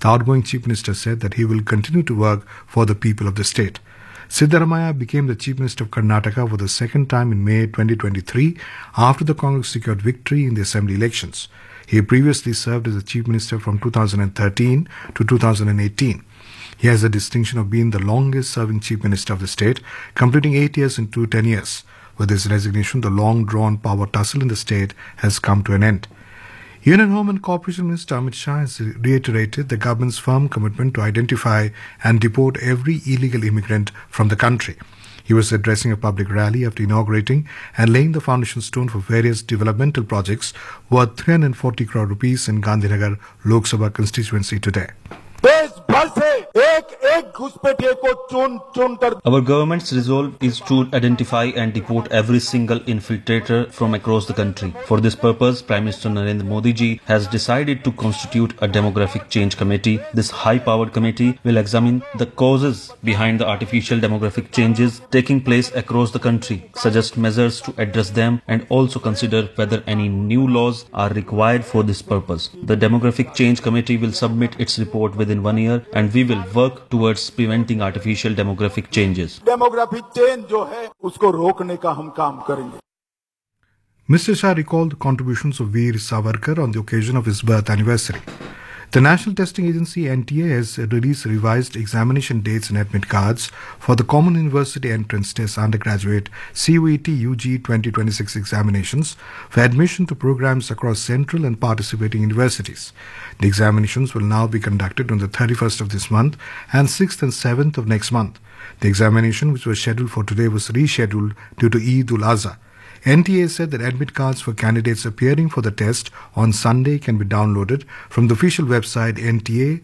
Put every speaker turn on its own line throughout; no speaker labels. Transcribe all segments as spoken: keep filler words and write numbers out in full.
The outgoing Chief Minister said that he will continue to work for the people of the state. Siddaramaiah became the Chief Minister of Karnataka for the second time in May twenty twenty-three after the Congress secured victory in the assembly elections. He previously served as the Chief Minister from two thousand thirteen to two thousand eighteen. He has the distinction of being the longest serving Chief Minister of the state, completing eight years into ten years. With his resignation, the long-drawn power tussle in the state has come to an end. Union Home and Corporation Minister Amit Shah has reiterated the government's firm commitment to identify and deport every illegal immigrant from the country. He was addressing a public rally after inaugurating and laying the foundation stone for various developmental projects worth three hundred forty crore rupees in Gandhinagar Lok Sabha constituency today.
Our government's resolve is to identify and deport every single infiltrator from across the country. For this purpose, Prime Minister Narendra Modi ji has decided to constitute a demographic change committee. This high-powered committee will examine the causes behind the artificial demographic changes taking place across the country, suggest measures to address them, and also consider whether any new laws are required for this purpose. The demographic change committee will submit its report within one year, and we will work towards preventing artificial demographic changes.
Demographic change जो है उसको रोकने का हम काम करेंगे.
Mister Shah recalled the contributions of Veer Savarkar on the occasion of his birth anniversary. The National Testing Agency N T A has released revised examination dates and admit cards for the Common University Entrance Test undergraduate C U E T U G twenty twenty-six examinations for admission to programs across central and participating universities. The examinations will now be conducted on the thirty-first of this month and sixth and seventh of next month. The examination, which was scheduled for today, was rescheduled due to Eid ul-Azha. N T A said that admit cards for candidates appearing for the test on Sunday can be downloaded from the official website n t a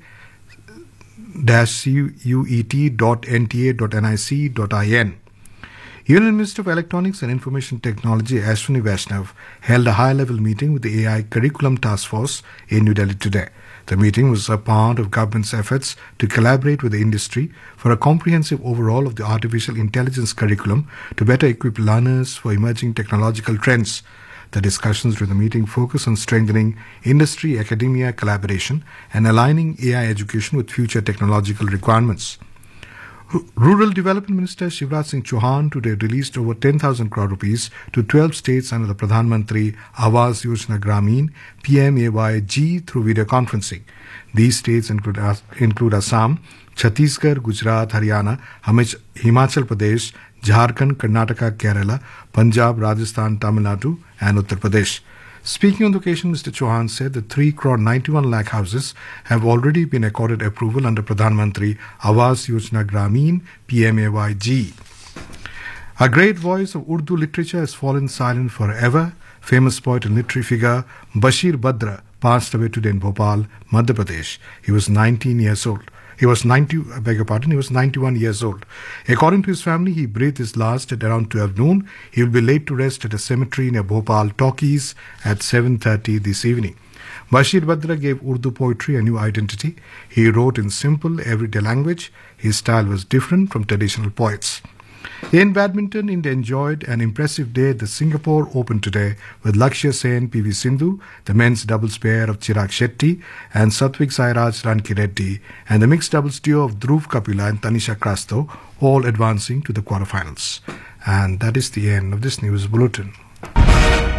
dash c u e t dot n t a dot nic dot i n. Union Minister of Electronics and Information Technology Ashwini Vaishnav held a high-level meeting with the A I Curriculum Task Force in New Delhi today. The meeting was a part of government's efforts to collaborate with the industry for a comprehensive overhaul of the artificial intelligence curriculum to better equip learners for emerging technological trends. The discussions during the meeting focus on strengthening industry-academia collaboration and aligning A I education with future technological requirements. Rural Development Minister Shivraj Singh Chauhan today released over ten thousand crore rupees to twelve states under the Pradhan Mantri Awas Yojana Gramin P M A Y G through video conferencing. These states include, include Assam, Chhattisgarh, Gujarat, Haryana, Himachal Pradesh, Jharkhand, Karnataka, Kerala, Punjab, Rajasthan, Tamil Nadu and Uttar Pradesh. Speaking on the occasion, Mister Chauhan said that three crore ninety-one lakh houses have already been accorded approval under Pradhan Mantri Awas Yojana Gramin P M A Y G. A great voice of Urdu literature has fallen silent forever. Famous poet and literary figure Bashir Badra passed away today in Bhopal, Madhya Pradesh. He was nineteen years old. He was ninety, I beg your pardon, he was ninety-one years old. According to his family, he breathed his last at around twelve noon. He will be laid to rest at a cemetery near Bhopal Talkies at seven thirty this evening. Bashir Badra gave Urdu poetry a new identity. He wrote in simple, everyday language. His style was different from traditional poets. In badminton, India enjoyed an impressive day at the Singapore Open today with Lakshya Sen, P V Sindhu, the men's doubles pair of Chirag Shetty and Satvik Sairaj Rankireddy, and the mixed doubles duo of Dhruv Kapila and Tanisha Krasto, all advancing to the quarterfinals. And that is the end of this news bulletin.